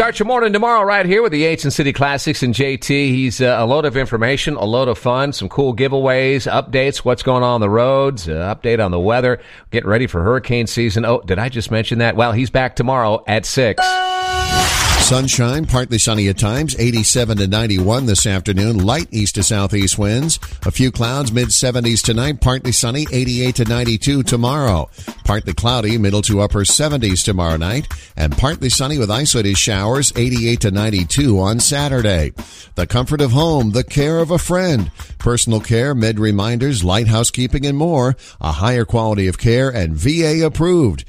Start your morning tomorrow right here with the H and City Classics and JT. He's a load of information, a load of fun, some cool giveaways, updates, what's going on the roads, update on the weather, getting ready for hurricane season. Oh, did I just mention that? Well, he's back tomorrow at 6. Sunshine, partly sunny at times, 87 to 91 this afternoon. Light east to southeast winds. A few clouds, mid-70s tonight. Partly sunny, 88 to 92 tomorrow. Partly cloudy, middle to upper 70s tomorrow night. And partly sunny with isolated showers, 88 to 92 on Saturday. The comfort of home, the care of a friend. Personal care, med reminders, light housekeeping, and more. A higher quality of care and VA approved.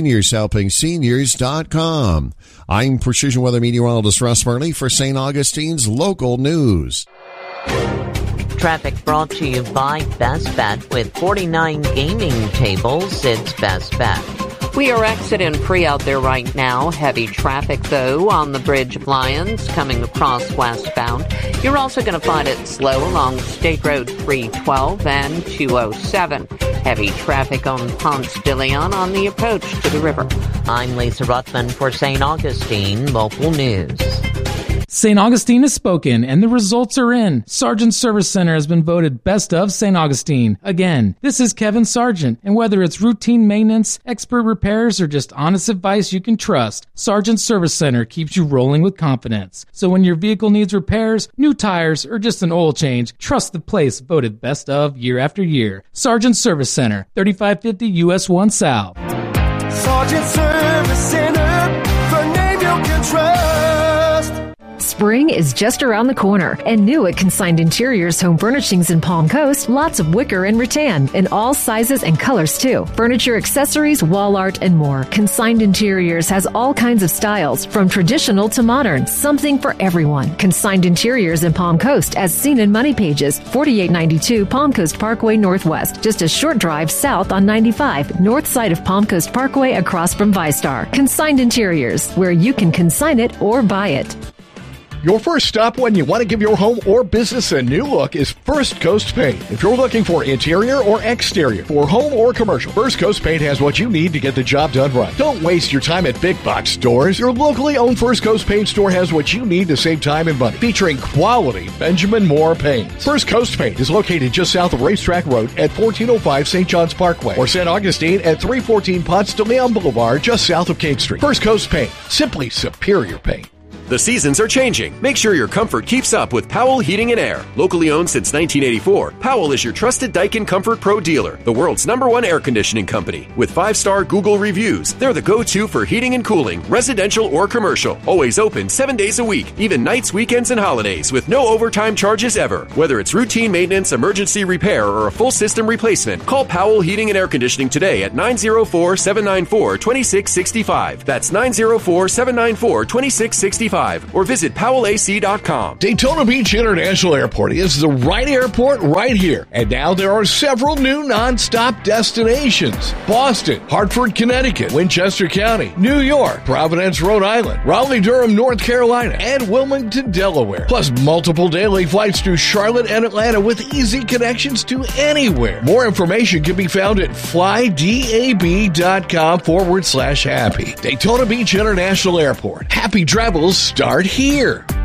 SeniorsHelpingSeniors.com. I'm Precision Weather Meteorologist Russ Murley for St. Augustine's Local News. Traffic brought to you by Best Bet. With 49 gaming tables, it's Best Bet. We are accident-free out there right now. Heavy traffic, though, on the Bridge of Lions coming across westbound. You're also going to find it slow along State Road 312 and 207. Heavy traffic on Ponce de Leon on the approach to the river. I'm Lisa Ruttman for St. Augustine Local News. St. Augustine has spoken, and the results are in. Sargent Service Center has been voted Best of St. Augustine. Again, this is Kevin Sargent, and whether it's routine maintenance, expert repairs, or just honest advice you can trust, Sargent Service Center keeps you rolling with confidence. So when your vehicle needs repairs, new tires, or just an oil change, trust the place voted Best of year after year. Sargent Service Center, 3550 US 1 South. Sargent Service Center, the name you can trust. Spring is just around the corner, and new at Consigned Interiors Home Furnishings in Palm Coast, lots of wicker and rattan in all sizes and colors too. Furniture, accessories, wall art, and more. Consigned Interiors has all kinds of styles, from traditional to modern, something for everyone. Consigned Interiors in Palm Coast, as seen in Money Pages, 4892 Palm Coast Parkway Northwest, just a short drive south on 95, north side of Palm Coast Parkway across from ViStar. Consigned Interiors, where you can consign it or buy it. Your first stop when you want to give your home or business a new look is First Coast Paint. If you're looking for interior or exterior, for home or commercial, First Coast Paint has what you need to get the job done right. Don't waste your time at big box stores. Your locally owned First Coast Paint store has what you need to save time and money, featuring quality Benjamin Moore paints. First Coast Paint is located just south of Racetrack Road at 1405 St. John's Parkway, or St. Augustine at 314 Ponce de Leon Boulevard, just south of King Street. First Coast Paint, simply superior paint. The seasons are changing. Make sure your comfort keeps up with Powell Heating and Air. Locally owned since 1984, Powell is your trusted Daikin Comfort Pro dealer, the world's #1 air conditioning company. With 5-star Google reviews, they're the go-to for heating and cooling, residential or commercial. Always open 7 days a week, even nights, weekends, and holidays, with no overtime charges ever. Whether it's routine maintenance, emergency repair, or a full system replacement, call Powell Heating and Air Conditioning today at 904-794-2665. That's 904-794-2665. Or visit PowellAC.com. Daytona Beach International Airport is the right airport right here. And now there are several new non-stop destinations. Boston, Hartford, Connecticut, Winchester County, New York, Providence, Rhode Island, Raleigh-Durham, North Carolina, and Wilmington, Delaware. Plus multiple daily flights to Charlotte and Atlanta with easy connections to anywhere. More information can be found at flydab.com/happy. Daytona Beach International Airport. Happy travels start here.